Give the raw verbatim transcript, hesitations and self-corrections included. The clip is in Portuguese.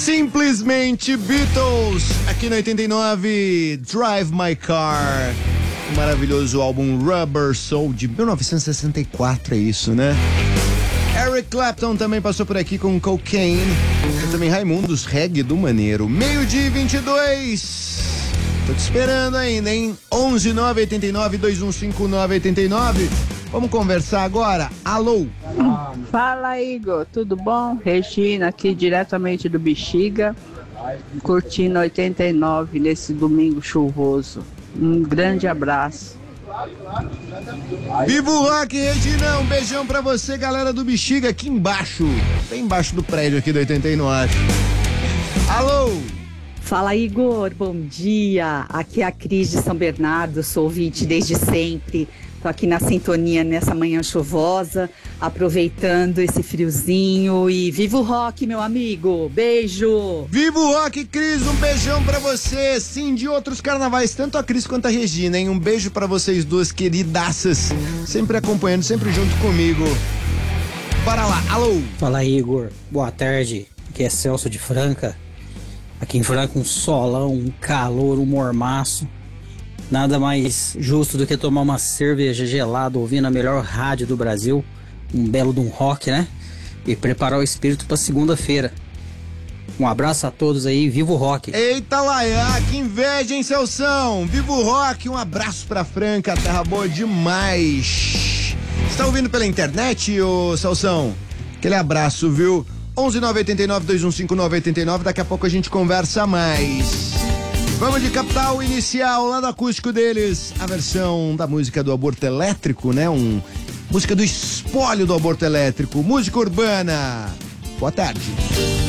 Simplesmente Beatles, aqui no oitenta e nove, Drive My Car. O maravilhoso álbum Rubber Soul de mil novecentos e sessenta e quatro, é isso, né? Eric Clapton também passou por aqui com Cocaine. E também Raimundos, reggae do maneiro. Meio-dia e vinte e dois. Tô te esperando ainda, hein? onze nove oito nove, dois um cinco nove oito nove. Vamos conversar agora? Alô? Fala, Igor, tudo bom? Regina aqui diretamente do Bexiga, curtindo oitenta e nove nesse domingo chuvoso. Um grande abraço. Viva o rock, Regina! Um beijão pra você, galera do Bexiga, aqui embaixo, bem embaixo do prédio aqui do oitenta e nove. Alô? Fala, Igor, bom dia. Aqui é a Cris de São Bernardo, sou ouvinte desde sempre. Tô aqui na sintonia nessa manhã chuvosa, aproveitando esse friozinho e viva o rock, meu amigo. Beijo! Viva o rock, Cris, um beijão pra você. Sim, de outros carnavais, tanto a Cris quanto a Regina, hein? Um beijo pra vocês duas queridaças, sempre acompanhando, sempre junto comigo. Bora lá, alô? Fala, Igor, boa tarde. Aqui é Celso de Franca. Aqui em Franca um solão, um calor, um mormaço. Nada mais justo do que tomar uma cerveja gelada ouvindo a melhor rádio do Brasil, um belo de um rock, né? E preparar o espírito para segunda-feira. Um abraço a todos aí, viva o rock! Eita Laia, que inveja, hein, Celção? Viva o rock, um abraço pra Franca, terra boa demais. Você tá ouvindo pela internet, ô Celção? Aquele abraço, viu? onze nove oito nove, dois um cinco nove oito nove, daqui a pouco a gente conversa mais. Vamos de Capital Inicial, lá no acústico deles, a versão da música do aborto elétrico, né? Um, música do espólio do aborto elétrico, música urbana. Boa tarde.